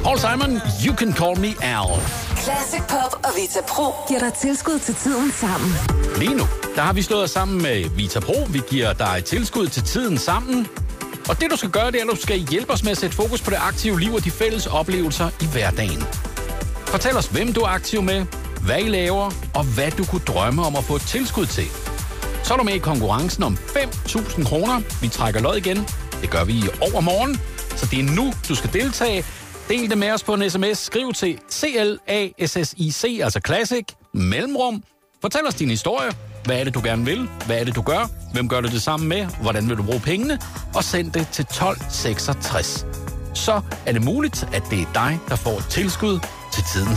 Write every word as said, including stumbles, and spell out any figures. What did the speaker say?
Paul Simon, You Can Call Me Al. Classic Pop og Vita Pro giver dig tilskud til tiden sammen. Lige nu, der har vi slået os sammen med Vita Pro. Vi giver dig tilskud til tiden sammen. Og det du skal gøre, det er, at du skal hjælpe os med at sætte fokus på det aktive liv og de fælles oplevelser i hverdagen. Fortæl os, hvem du er aktiv med, hvad I laver, og hvad du kunne drømme om at få et tilskud til. Så er du med i konkurrencen om fem tusind kroner. Vi trækker lod igen. Det gør vi i overmorgen. Så det er nu, du skal deltage. Del det med os på en sms. Skriv til C L A S S I C, altså Classic, mellemrum. Fortæl os din historie. Hvad er det, du gerne vil? Hvad er det, du gør? Hvem gør du det sammen med? Hvordan vil du bruge pengene? Og send det til tolv seksogtres. Så er det muligt, at det er dig, der får et tilskud til tiden